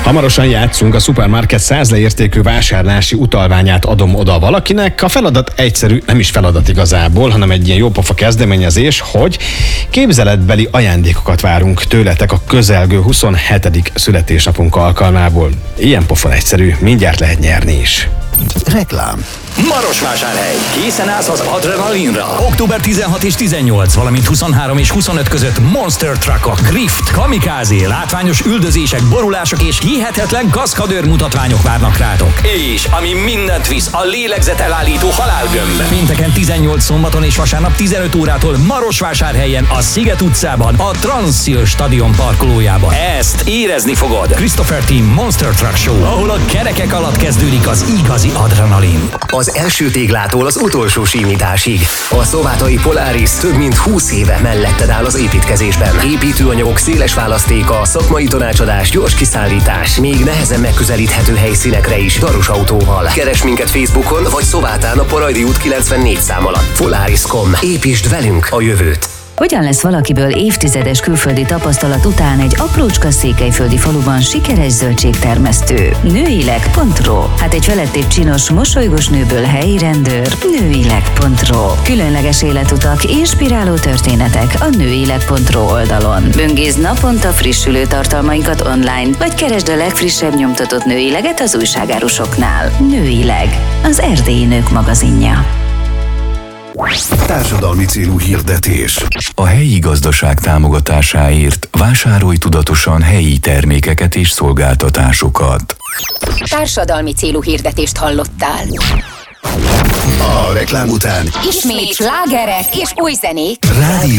Hamarosan játszunk, a Supermarket 100 leértékű vásárlási utalványát adom oda valakinek. A feladat egyszerű, nem is feladat igazából, hanem egy ilyen jópofa kezdeményezés, hogy képzeletbeli ajándékokat várunk tőletek a közelgő 27. születésnapunk alkalmából. Ilyen pofon egyszerű, mindjárt lehet nyerni is. Reklám. Marosvásárhely. Készen állsz az adrenalinra? Október 16 és 18, valamint 23 és 25 között Monster Truckok, Grift, Kamikázé, látványos üldözések, borulások és hihetetlen kaszkadőr mutatványok várnak rátok. És ami mindent visz, a lélegzetelállító halálgömb. Pénteken 18, szombaton és vasárnap 15 órától Marosvásárhelyen, a Sziget utcában, a Transzil stadion parkolójában. Ezt érezni fogod. Christopher Team Monster Truck Show, ahol a kerekek alatt kezdődik az igazi adrenalin. Az első téglától az utolsó simításig. A szovátai Polaris több mint 20 éve melletted áll az építkezésben. Építőanyagok széles választéka, szakmai tanácsadás, gyors kiszállítás, még nehezen megközelíthető helyszínekre is daros autóval. Keresd minket Facebookon vagy Szovátán a Porajdi út 94 szám alatt. Polaris.com. Építsd velünk a jövőt! Hogyan lesz valakiből évtizedes külföldi tapasztalat után egy aprócska székelyföldi faluban sikeres zöldségtermesztő? Nőileg.ro. Hát egy felettébb csinos, mosolygós nőből helyi rendőr. Nőileg.ro. Különleges életutak, inspiráló történetek a nőileg.ro oldalon. Böngészd naponta frissülő tartalmainkat online, vagy keresd a legfrissebb nyomtatott nőileget az újságárusoknál. Nőileg. Az erdélyi nők magazinja. Társadalmi célú hirdetés. A helyi gazdaság támogatásáért vásárolj tudatosan helyi termékeket és szolgáltatásokat. Társadalmi célú hirdetést hallottál. A reklám után Ismét slágerek és új zenék. Rádió